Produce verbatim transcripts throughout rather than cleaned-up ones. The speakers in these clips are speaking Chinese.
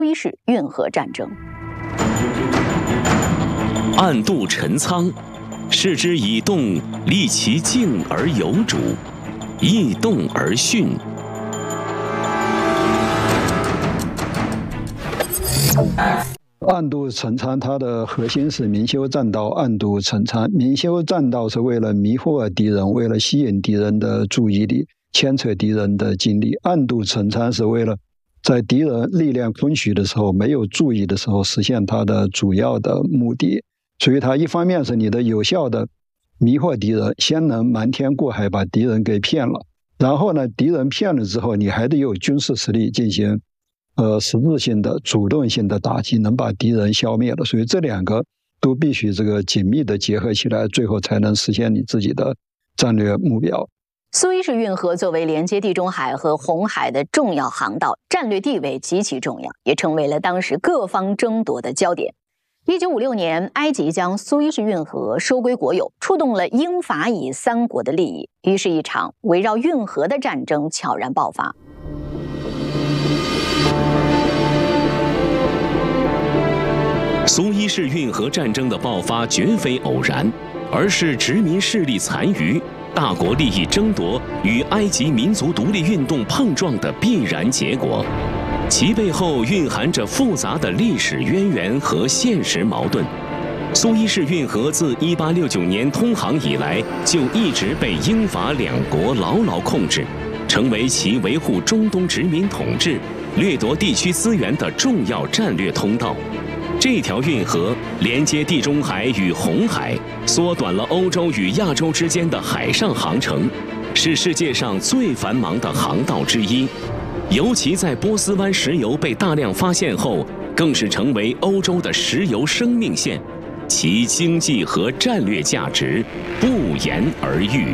苏伊士运河战争。 暗度陈仓，是之以动，立其静而有主，易动而徇。 暗度陈仓，它的核心是明修栈道，暗度陈仓。明修栈道是为了迷惑敌人，为了吸引敌人的注意力，牵扯敌人的精力。暗度陈仓是为了在敌人力量空虚的时候，没有注意的时候，实现它的主要的目的。所以它一方面是你的有效的迷惑敌人，先能瞒天过海把敌人给骗了，然后呢，敌人骗了之后，你还得有军事实力进行呃实质性的主动性的打击，能把敌人消灭了。所以这两个都必须这个紧密的结合起来，最后才能实现你自己的战略目标。 苏伊士运河作为连接地中海和红海的重要航道，战略地位极其重要，也成为了当时各方争夺的焦点。一九五六年，埃及将苏伊士运河收归国有，触动了英法以三国的利益，于是一场围绕运河的战争悄然爆发。 苏伊士运河战争的爆发绝非偶然，而是殖民势力残余、大国利益争夺与埃及民族独立运动碰撞的必然结果。其背后蕴含着复杂的历史渊源和现实矛盾。苏伊士运河自一八六九年通航以来，就一直被英法两国牢牢控制，成为其维护中东殖民统治、掠夺地区资源的重要战略通道。这条运河连接地中海与红海，缩短了欧洲与亚洲之间的海上航程，是世界上最繁忙的航道之一。尤其在波斯湾石油被大量发现后，更是成为欧洲的石油生命线，其经济和战略价值不言而喻。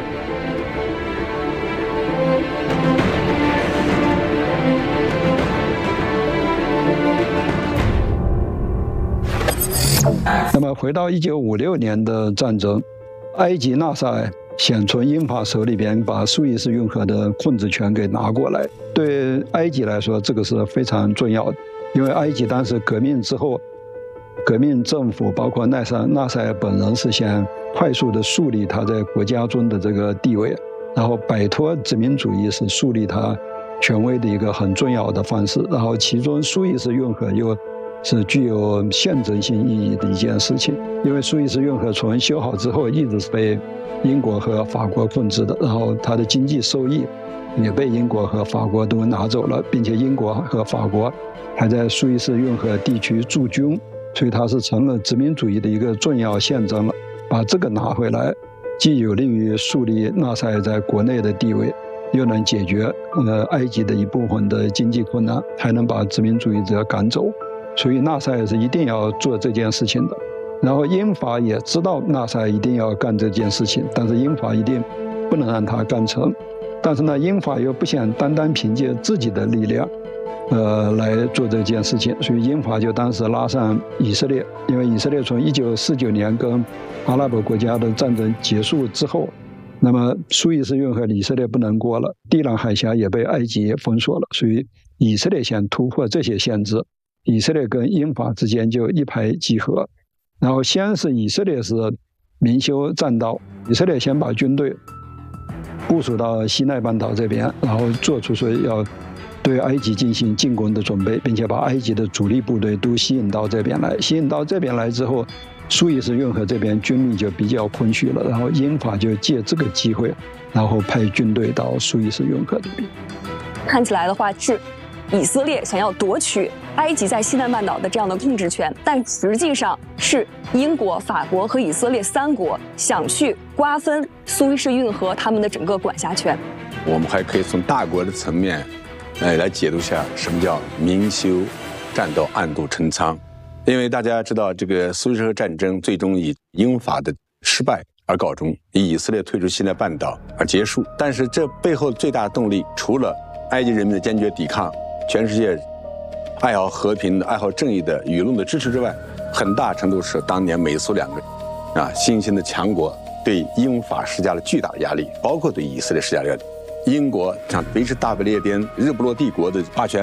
那么回到一九五六年的战争，埃及纳赛想从英法手里边把苏伊士运河的控制权给拿过来，对埃及来说这个是非常重要的，因为埃及当时革命之后，革命政府包括纳赛纳赛本人是想快速的树立他在国家中的这个地位，然后摆脱殖民主义是树立他权威的一个很重要的方式，然后其中苏伊士运河又是具有象征性意义的一件事情，因为苏伊士运河从修好之后一直是被英国和法国控制的，然后它的经济收益也被英国和法国都拿走了，并且英国和法国还在苏伊士运河地区驻军，所以它是成了殖民主义的一个重要象征了。把这个拿回来，既有利于树立纳赛在国内的地位，又能解决呃埃及的一部分的经济困难，还能把殖民主义者赶走。所以纳赛是一定要做这件事情的，然后英法也知道纳赛一定要干这件事情，但是英法一定不能让他干成。但是呢，英法又不想单单凭借自己的力量，呃，来做这件事情，所以英法就当时拉上以色列，因为以色列从一九四九年跟阿拉伯国家的战争结束之后，那么苏伊士运河以色列不能过了，地朗海峡也被埃及封锁了，所以以色列想突破这些限制。以色列跟英法之间就一拍即合，然后先是以色列是明修栈道，以色列先把军队部署到西奈半岛这边，然后做出说要对埃及进行进攻的准备，并且把埃及的主力部队都吸引到这边来。吸引到这边来之后，苏伊士运河这边军力就比较空虚了，然后英法就借这个机会，然后派军队到苏伊士运河这边。 看起来的话是以色列想要夺取埃及在西奈半岛的这样的控制权，但实际上是英国、法国和以色列三国想去瓜分苏伊士运河他们的整个管辖权。 我们还可以从大国的层面，呃，来解读一下什么叫明修栈道，暗度陈仓。因为大家知道，这个苏伊士河战争最终以英法的失败而告终，以以色列退出西奈半岛而结束。但是这背后最大的动力，除了埃及人民的坚决抵抗，全世界爱好和平的、爱好正义的舆论的支持之外，很大程度是当年美苏两个啊新兴的强国对英法施加了巨大的压力，包括对以色列施加的压力。英国想维持大不列颠日不落帝国的霸权，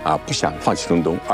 啊不想放弃中东。